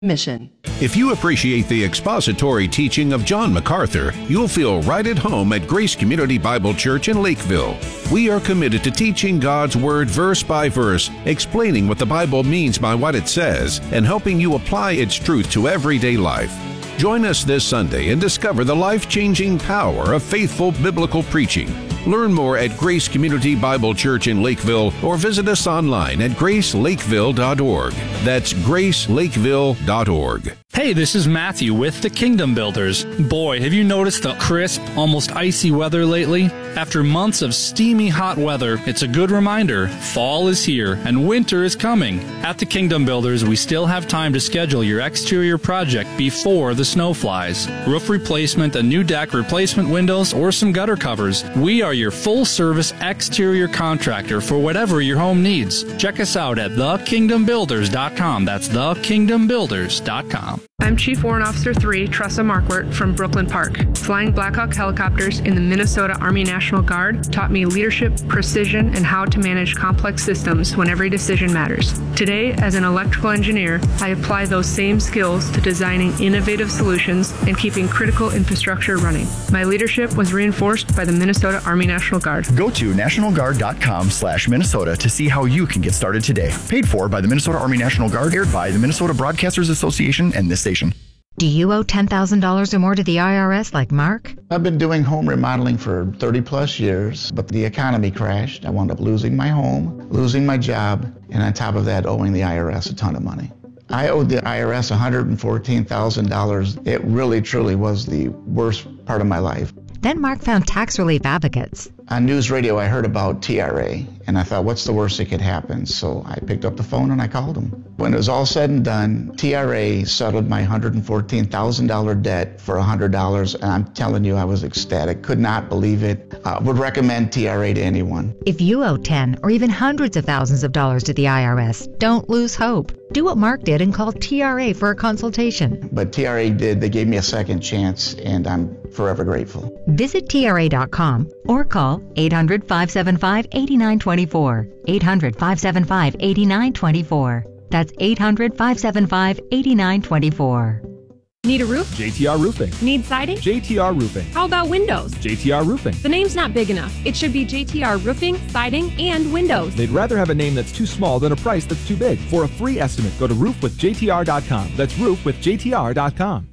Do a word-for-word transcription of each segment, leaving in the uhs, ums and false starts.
Mission. If you appreciate the expository teaching of John MacArthur, you'll feel right at home at Grace Community Bible Church in Lakeville. We are committed to teaching God's Word verse by verse, explaining what the Bible means by what it says, and helping you apply its truth to everyday life. Join us this Sunday and discover the life-changing power of faithful biblical preaching. Learn more at Grace Community Bible Church in Lakeville or visit us online at grace lakeville dot org. That's grace lakeville dot org. Hey, this is Matthew with the Kingdom Builders. Boy, have you noticed the crisp, almost icy weather lately? After months of steamy hot weather, it's a good reminder fall is here and winter is coming. At the Kingdom Builders, we still have time to schedule your exterior project before the snow flies. Roof replacement, a new deck, replacement windows, or some gutter covers. We are your full-service exterior contractor for whatever your home needs. Check us out at the kingdom builders dot com. That's the kingdom builders dot com. I'm Chief Warrant Officer three, Tressa Markwart from Brooklyn Park. Flying Black Hawk helicopters in the Minnesota Army National Guard taught me leadership, precision, and how to manage complex systems when every decision matters. Today, as an electrical engineer, I apply those same skills to designing innovative solutions and keeping critical infrastructure running. My leadership was reinforced by the Minnesota Army National Guard. Go to national guard dot com slash Minnesota to see how you can get started today. Paid for by the Minnesota Army National Guard, aired by the Minnesota Broadcasters Association and this station. Do you owe ten thousand dollars or more to the I R S like Mark? I've been doing home remodeling for thirty plus years, but the economy crashed. I wound up losing my home, losing my job, and on top of that, owing the I R S a ton of money. I owed the I R S one hundred fourteen thousand dollars. It really, truly was the worst part of my life. Then Mark found tax relief advocates. On news radio, I heard about T R A, and I thought, what's the worst that could happen? So I picked up the phone and I called them. When it was all said and done, T R A settled my one hundred fourteen thousand dollars debt for one hundred dollars, and I'm telling you, I was ecstatic. Could not believe it. Uh, would recommend T R A to anyone. If you owe ten or even hundreds of thousands of dollars to the I R S, don't lose hope. Do what Mark did and call T R A for a consultation. But T R A did. They gave me a second chance, and I'm forever grateful. Visit T R A dot com or call eight hundred, five seven five, eight nine two four. eight hundred, five seven five, eight nine two four. That's eight hundred, five seven five, eight nine two four. Need a roof? J T R Roofing. Need siding? J T R Roofing. How about windows? J T R Roofing. The name's not big enough. It should be J T R Roofing, Siding, and Windows. They'd rather have a name that's too small than a price that's too big. For a free estimate, go to roof with J T R dot com. That's roof with J T R dot com.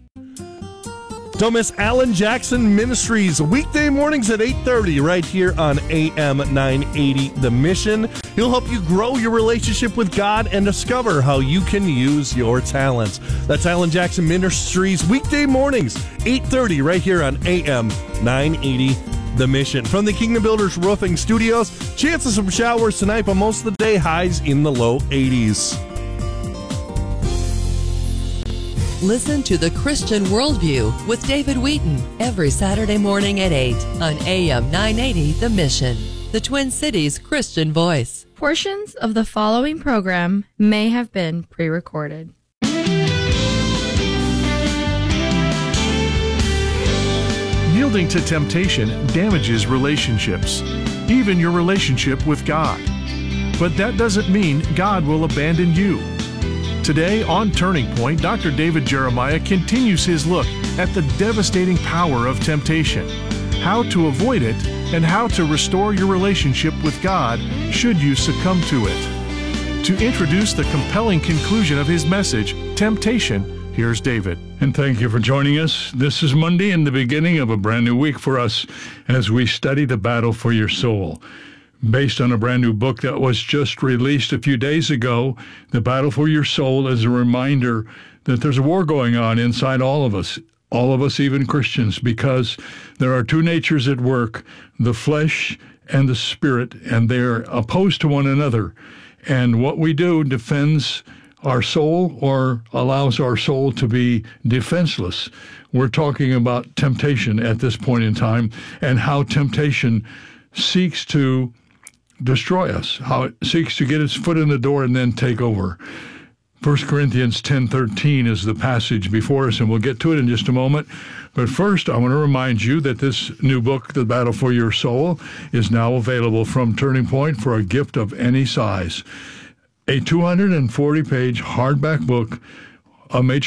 Don't miss Alan Jackson Ministries, weekday mornings at eight thirty right here on A M nine eighty The Mission. He'll help you grow your relationship with God and discover how you can use your talents. That's Alan Jackson Ministries, weekday mornings, eight thirty right here on A M nine eighty The Mission. From the Kingdom Builders Roofing Studios, chances of showers tonight, but most of the day highs in the low eighties. Listen to The Christian Worldview with David Wheaton every Saturday morning at eight on A M nine eighty The Mission, the Twin Cities Christian voice. Portions of the following program may have been pre-recorded. Yielding to temptation damages relationships, even your relationship with God. But that doesn't mean God will abandon you. Today on Turning Point, Doctor David Jeremiah continues his look at the devastating power of temptation, how to avoid it, and how to restore your relationship with God should you succumb to it. To introduce the compelling conclusion of his message, Temptation, here's David. And thank you for joining us. This is Monday and the beginning of a brand new week for us as we study the battle for your soul. Based on a brand new book that was just released a few days ago, The Battle for Your Soul is a reminder that there's a war going on inside all of us, all of us, even Christians, because there are two natures at work, the flesh and the spirit, and they're opposed to one another. And what we do defends our soul or allows our soul to be defenseless. We're talking about temptation at this point in time and how temptation seeks to destroy us, how it seeks to get its foot in the door and then take over. First Corinthians ten thirteen is the passage before us, and we'll get to it in just a moment. But first, I want to remind you that this new book, The Battle for Your Soul, is now available from Turning Point for a gift of any size. A two hundred forty page hardback book a major